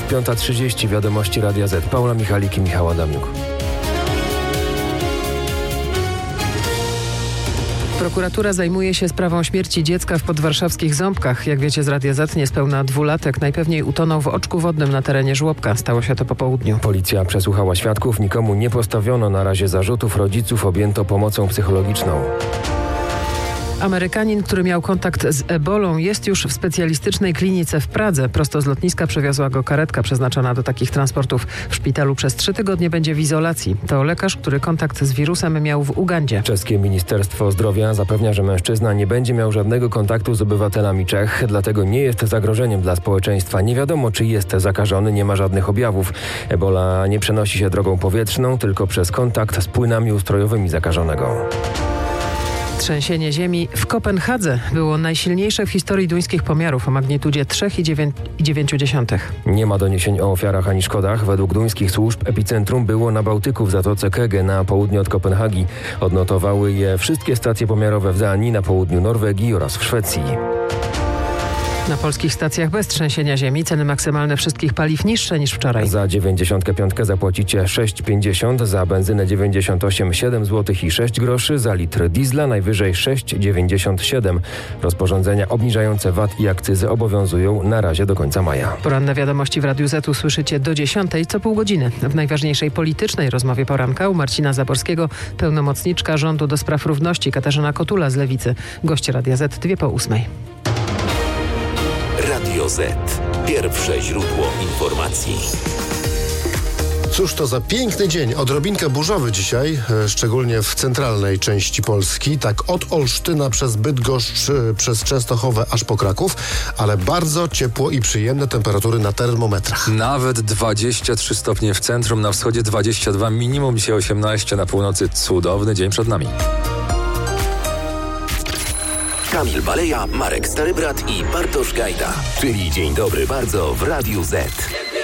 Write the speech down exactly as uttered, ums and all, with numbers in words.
piąta trzydzieści. Wiadomości Radia Z. Paula Michalik i Michał Adamiuk. Prokuratura zajmuje się sprawą śmierci dziecka w podwarszawskich Ząbkach. Jak wiecie z Radia Z, niespełna dwulatek najpewniej utonął w oczku wodnym na terenie żłobka. Stało się to po południu. Policja przesłuchała świadków. Nikomu nie postawiono na razie zarzutów. Rodziców objęto pomocą psychologiczną. Amerykanin, który miał kontakt z ebolą, jest już w specjalistycznej klinice w Pradze. Prosto z lotniska przewiozła go karetka przeznaczona do takich transportów. W szpitalu przez trzy tygodnie będzie w izolacji. To lekarz, który kontakt z wirusem miał w Ugandzie. Czeskie Ministerstwo Zdrowia zapewnia, że mężczyzna nie będzie miał żadnego kontaktu z obywatelami Czech, dlatego nie jest zagrożeniem dla społeczeństwa. Nie wiadomo, czy jest zakażony, nie ma żadnych objawów. Ebola nie przenosi się drogą powietrzną, tylko przez kontakt z płynami ustrojowymi zakażonego. Trzęsienie ziemi w Kopenhadze było najsilniejsze w historii duńskich pomiarów o magnitudzie trzy przecinek dziewięć. Nie ma doniesień o ofiarach ani szkodach. Według duńskich służb epicentrum było na Bałtyku w Zatoce Kege na południe od Kopenhagi. Odnotowały je wszystkie stacje pomiarowe w Danii, na południu Norwegii oraz w Szwecji. Na polskich stacjach bez trzęsienia ziemi ceny maksymalne wszystkich paliw niższe niż wczoraj. Za dziewięćdziesiąt pięć zapłacicie sześć pięćdziesiąt, za benzynę dziewięćdziesiąt osiem siedem złotych i sześć groszy, za litr diesla najwyżej sześć dziewięćdziesiąt siedem. Rozporządzenia obniżające V A T i akcyzy obowiązują na razie do końca maja. Poranne wiadomości w Radiu Z usłyszycie do dziesiątej co pół godziny. W najważniejszej politycznej rozmowie poranka u Marcina Zaborskiego pełnomocniczka rządu do spraw równości Katarzyna Kotula z Lewicy. Goście Radia Z dwie po ósmej. Radio Z. Pierwsze źródło informacji. Cóż to za piękny dzień. Odrobinkę burzowy dzisiaj, szczególnie w centralnej części Polski. Tak od Olsztyna przez Bydgoszcz, przez Częstochowę aż po Kraków, ale bardzo ciepło i przyjemne temperatury na termometrach. Nawet dwadzieścia trzy stopnie w centrum, na wschodzie dwadzieścia dwa, minimum dzisiaj osiemnaście, na północy cudowny dzień przed nami. Kamil Baleja, Marek Starybrat i Bartosz Gajda, czyli Dzień Dobry Bardzo w Radiu Z.